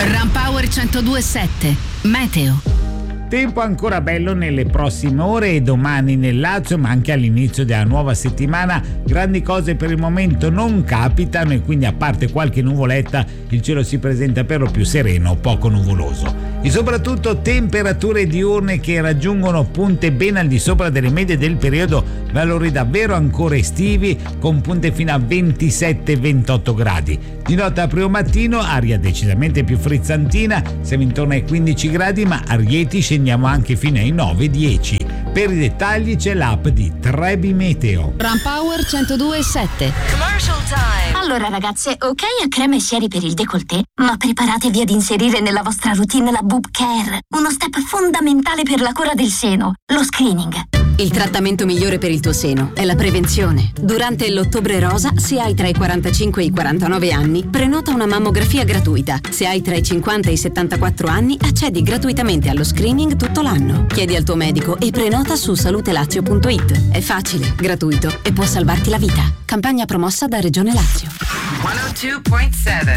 Rampower 102.7 Meteo. Tempo ancora bello nelle prossime ore e domani nel Lazio, ma anche all'inizio della nuova settimana. Grandi cose per il momento non capitano e quindi, a parte qualche nuvoletta, il cielo si presenta per lo più sereno, poco nuvoloso. E soprattutto temperature diurne che raggiungono punte ben al di sopra delle medie del periodo, valori davvero ancora estivi, con punte fino a 27-28 gradi. Di notte a primo mattino aria decisamente più frizzantina, siamo intorno ai 15 gradi, ma a Rieti scendiamo anche fino ai 9-10. Per i dettagli c'è l'app di Trebi Meteo. Rampower 102.7 Commercial time. Allora ragazze, ok a creme e sieri per il décolleté, ma preparatevi ad inserire nella vostra routine la boob care, uno step fondamentale per la cura del seno, lo screening. Il trattamento migliore per il tuo seno è la prevenzione. Durante l'Ottobre Rosa, se hai tra i 45 e i 49 anni, prenota una mammografia gratuita. Se hai tra i 50 e i 74 anni, accedi gratuitamente allo screening tutto l'anno. Chiedi al tuo medico e prenota su salutelazio.it. È facile, gratuito e può salvarti la vita. Campagna promossa da Regione Lazio. 102.7